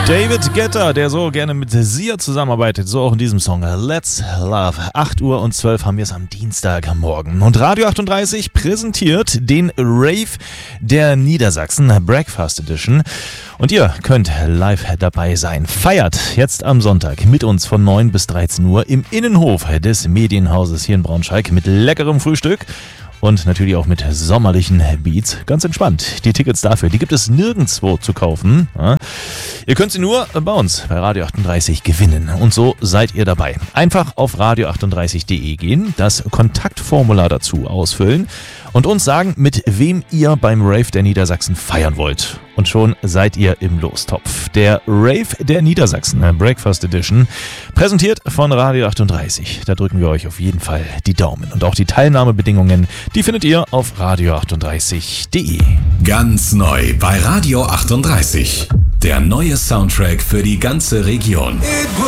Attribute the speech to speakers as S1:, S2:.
S1: David Guetta, der so gerne mit Sia zusammenarbeitet, so auch in diesem Song Let's Love. 8:12 haben wir es am Dienstagmorgen. Und Radio 38 präsentiert den Rave der Niedersachsen, Breakfast Edition. Und ihr könnt live dabei sein. Feiert jetzt am Sonntag mit uns von 9 bis 13 Uhr im Innenhof des Medienhauses hier in Braunschweig mit leckerem Frühstück. Und natürlich auch mit sommerlichen Beats. Ganz entspannt. Die Tickets dafür, die gibt es nirgendwo zu kaufen. Ja. Ihr könnt sie nur bei uns, bei Radio 38, gewinnen. Und so seid ihr dabei. Einfach auf radio38.de gehen, das Kontaktformular dazu ausfüllen und uns sagen, mit wem ihr beim Rave der Niedersachsen feiern wollt. Und schon seid ihr im Lostopf. Der Rave der Niedersachsen, Breakfast Edition, präsentiert von Radio 38. Da drücken wir euch auf jeden Fall die Daumen. Und auch die Teilnahmebedingungen, die findet ihr auf radio38.de.
S2: Ganz neu bei Radio 38. Der neue Soundtrack für die ganze Region.